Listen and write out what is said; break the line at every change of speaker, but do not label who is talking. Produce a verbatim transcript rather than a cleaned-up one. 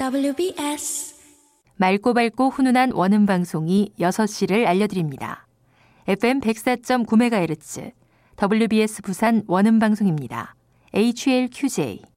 더블유비에스
맑고 밝고 훈훈한 원음 방송이 여섯 시를 알려드립니다. 에프엠 백사 점 구 메가헤르츠 더블유비에스 부산 원음 방송입니다. 에이치엘큐제이